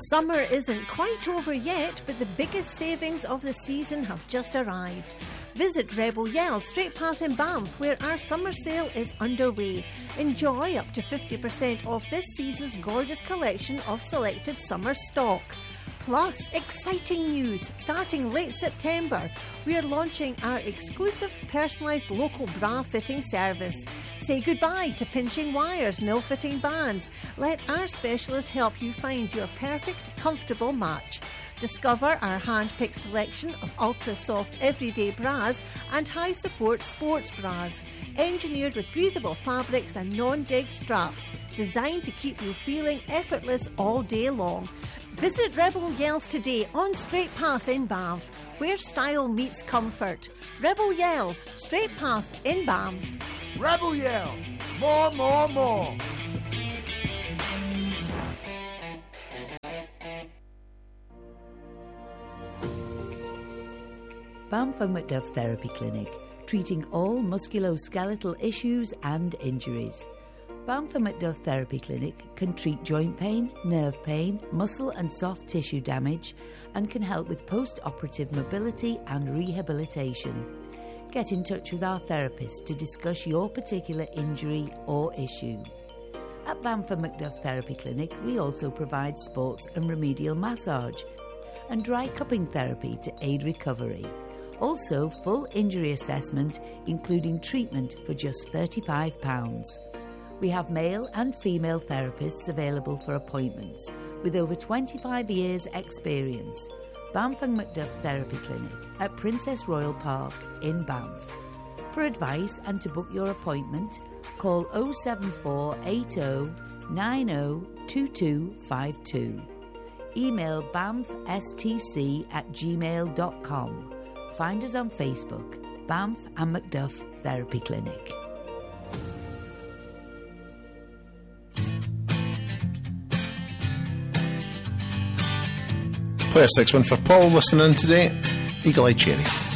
Summer isn't quite over yet, but the biggest savings of the season have just arrived. Visit Rebel Yell Straight Path in Banff, where our summer sale is underway. Enjoy up to 50% off this season's gorgeous collection of selected summer stock. Plus, exciting news, starting late September, we are launching our exclusive personalised local bra fitting service. Say goodbye to pinching wires, no-fitting bands. Let our specialist help you find your perfect, comfortable match. Discover our hand-picked selection of ultra-soft everyday bras and high-support sports bras, engineered with breathable fabrics and non-dig straps, designed to keep you feeling effortless all day long. Visit Rebel Yells today on Straight Path in Banff, where style meets comfort. Rebel Yells, Straight Path in Banff. Rebel Yell, more, more, more. Banff and Macduff Therapy Clinic, treating all musculoskeletal issues and injuries. Banff and Macduff Therapy Clinic can treat joint pain, nerve pain, muscle and soft tissue damage, and can help with post-operative mobility and rehabilitation. Get in touch with our therapist to discuss your particular injury or issue. At Banff and Macduff Therapy Clinic, we also provide sports and remedial massage and dry cupping therapy to aid recovery. Also, full injury assessment, including treatment for just £35. We have male and female therapists available for appointments with over 25 years' experience. Banff and Macduff Therapy Clinic at Princess Royal Park in Banff. For advice and to book your appointment, call 07480 902252. Email banffstc@gmail.com. Find us on Facebook, Banff and Macduff Therapy Clinic. Player 6-1 for Paul listening today. Eagle Eye Cherry.